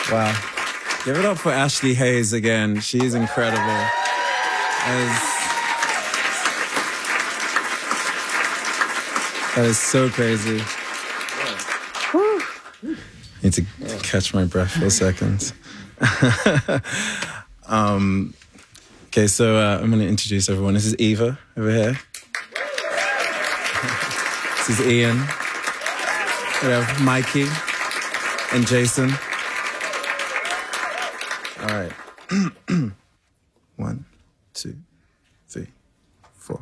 Wow. Give it up for Ashley Hayes again. She's incredible. That is so crazy. Woo. Need to catch my breath for a second. Okay, so I'm going to introduce everyone. This is Eva over here. This is Ian. We have Mikey and Jason. All right. 1, 2.